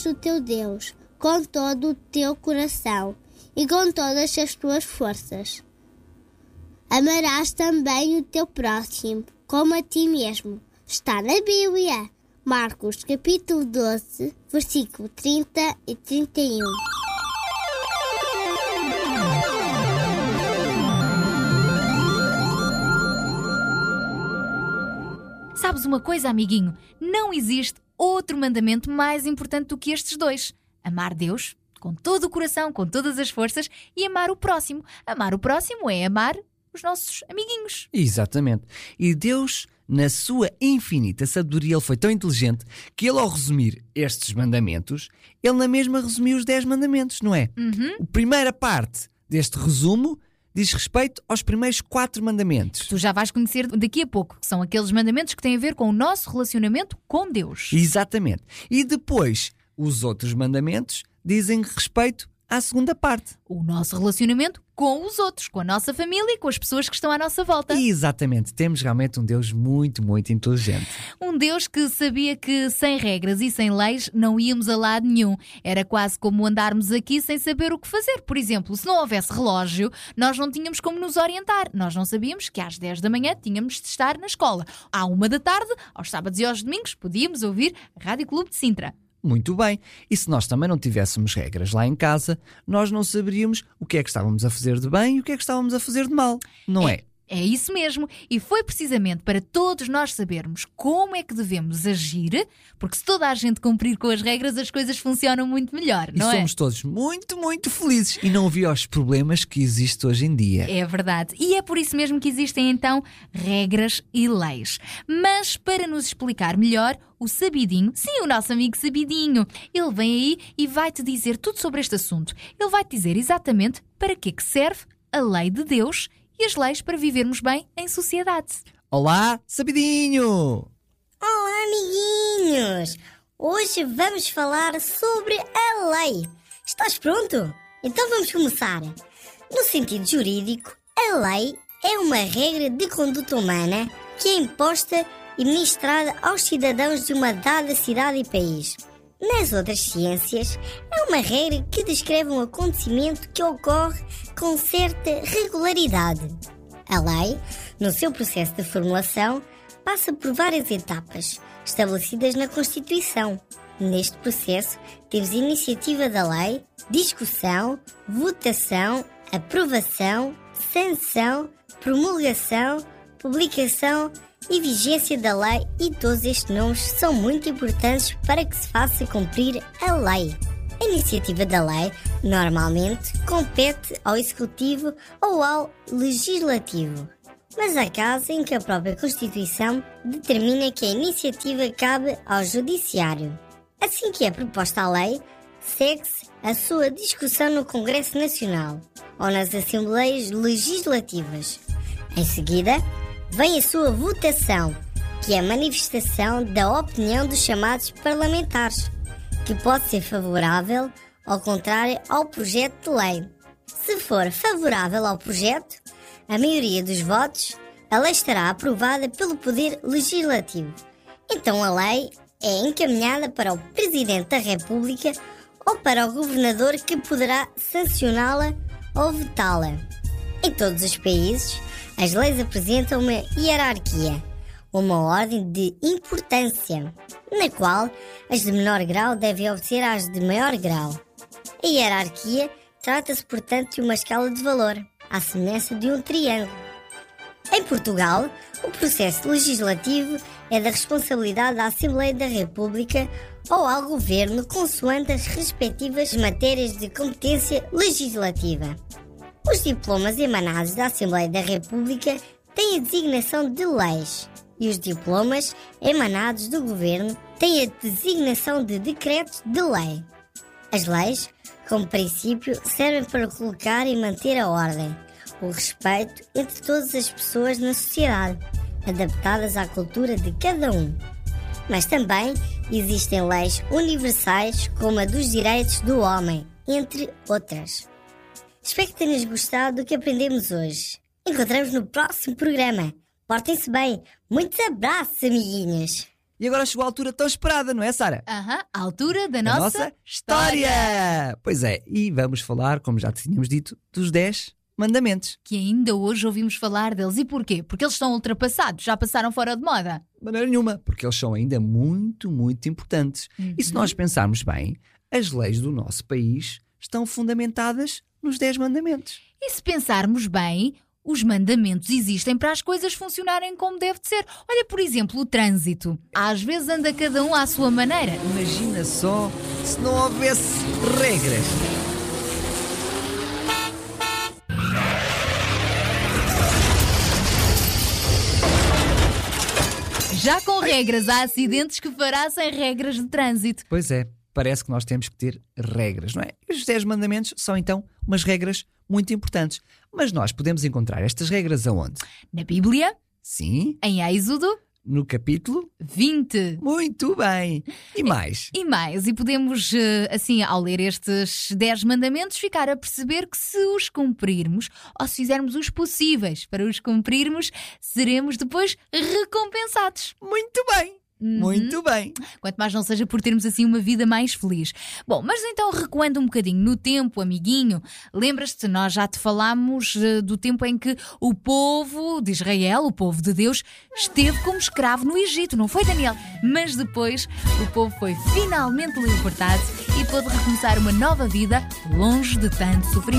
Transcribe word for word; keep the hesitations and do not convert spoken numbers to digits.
o teu Deus com todo o teu coração e com todas as tuas forças. Amarás também o teu próximo como a ti mesmo. Está na Bíblia. Marcos capítulo doze, versículo trinta e trinta e um. Sabes uma coisa, amiguinho? Não existe outro mandamento mais importante do que estes dois. Amar Deus com todo o coração, com todas as forças, e amar o próximo. Amar o próximo é amar os nossos amiguinhos. Exatamente. E Deus, na sua infinita sabedoria, ele foi tão inteligente que ele, ao resumir estes mandamentos, ele na mesma resumiu os dez mandamentos, não é? Uhum. A primeira parte deste resumo diz respeito aos primeiros quatro mandamentos. Tu já vais conhecer daqui a pouco, que são aqueles mandamentos que têm a ver com o nosso relacionamento com Deus. Exatamente. E depois, os outros mandamentos dizem respeito à segunda parte. O nosso relacionamento com os outros, com a nossa família e com as pessoas que estão à nossa volta. Exatamente. Temos realmente um Deus muito, muito inteligente. Um Deus que sabia que sem regras e sem leis não íamos a lado nenhum. Era quase como andarmos aqui sem saber o que fazer. Por exemplo, se não houvesse relógio, nós não tínhamos como nos orientar. Nós não sabíamos que às dez da manhã tínhamos de estar na escola. À uma da tarde, aos sábados e aos domingos, podíamos ouvir a Rádio Clube de Sintra. Muito bem. E se nós também não tivéssemos regras lá em casa, nós não saberíamos o que é que estávamos a fazer de bem e o que é que estávamos a fazer de mal, não é? É, é isso mesmo. E foi precisamente para todos nós sabermos como é que devemos agir, porque se toda a gente cumprir com as regras, as coisas funcionam muito melhor, não é? E somos todos muito, muito felizes e não havia os problemas que existem hoje em dia. É verdade. E é por isso mesmo que existem, então, regras e leis. Mas, para nos explicar melhor, o Sabidinho, sim, o nosso amigo Sabidinho, ele vem aí e vai-te dizer tudo sobre este assunto. Ele vai-te dizer exatamente para que é que serve a lei de Deus e as leis para vivermos bem em sociedade. Olá, Sabidinho! Olá, amiguinhos! Hoje vamos falar sobre a lei. Estás pronto? Então vamos começar. No sentido jurídico, a lei é uma regra de conduta humana que é imposta e ministrada aos cidadãos de uma dada cidade e país. Nas outras ciências, é uma regra que descreve um acontecimento que ocorre com certa regularidade. A lei, no seu processo de formulação, passa por várias etapas, estabelecidas na Constituição. Neste processo, temos iniciativa da lei, discussão, votação, aprovação, sanção, promulgação, publicação e vigência da lei, e todos estes nomes são muito importantes para que se faça cumprir a lei. A iniciativa da lei normalmente compete ao Executivo ou ao Legislativo, mas há casos em que a própria Constituição determina que a iniciativa cabe ao Judiciário. Assim que é proposta a lei, segue-se a sua discussão no Congresso Nacional ou nas Assembleias Legislativas. Em seguida, vem a sua votação, que é a manifestação da opinião dos chamados parlamentares, que pode ser favorável ou contrária ao projeto de lei. Se for favorável ao projeto, a maioria dos votos, a lei estará aprovada pelo Poder Legislativo. Então a lei é encaminhada para o Presidente da República ou para o Governador, que poderá sancioná-la ou vetá-la. Em todos os países, as leis apresentam uma hierarquia, uma ordem de importância, na qual as de menor grau devem obedecer às de maior grau. A hierarquia trata-se, portanto, de uma escala de valor, à semelhança de um triângulo. Em Portugal, o processo legislativo é da responsabilidade da Assembleia da República ou ao Governo, consoante as respectivas matérias de competência legislativa. Os diplomas emanados da Assembleia da República têm a designação de leis e os diplomas emanados do Governo têm a designação de decretos de lei. As leis, como princípio, servem para colocar e manter a ordem, o respeito entre todas as pessoas na sociedade, adaptadas à cultura de cada um. Mas também existem leis universais, como a dos direitos do homem, entre outras. Espero que tenhas gostado do que aprendemos hoje. Encontramos no próximo programa. Portem-se bem. Muitos abraços, amiguinhos. E agora chegou a altura tão esperada, não é, Sara? Aham, a altura da A nossa, nossa história! Pois é, e vamos falar, como já tínhamos dito, dos dez mandamentos. Que ainda hoje ouvimos falar deles. E porquê? Porque eles estão ultrapassados, já passaram fora de moda. De maneira nenhuma, porque eles são ainda muito, muito importantes. Uhum. E se nós pensarmos bem, as leis do nosso país estão fundamentadas nos dez mandamentos. E se pensarmos bem, os mandamentos existem para as coisas funcionarem como deve de ser. Olha, por exemplo, o trânsito. Às vezes anda cada um à sua maneira. Imagina só se não houvesse regras. Já com regras, há acidentes que fará sem regras de trânsito. Pois é, parece que nós temos que ter regras, não é? E os dez mandamentos são então umas regras muito importantes. Mas nós podemos encontrar estas regras aonde? Na Bíblia, Sim, em Êxodo no capítulo. vinte. Muito bem. E mais? E mais, e podemos, eh, assim, ao ler estes dez mandamentos, ficar a perceber que se os cumprirmos, ou se fizermos os possíveis para os cumprirmos, seremos depois recompensados. Muito bem. Uhum. Muito bem. Quanto mais não seja por termos assim uma vida mais feliz. Bom, mas então recuando um bocadinho no tempo, amiguinho, lembras-te, nós já te falámos uh, do tempo em que o povo de Israel, o povo de Deus, esteve como escravo no Egito, não foi, Daniel? Mas depois o povo foi finalmente libertado e pôde recomeçar uma nova vida longe de tanto sofrimento.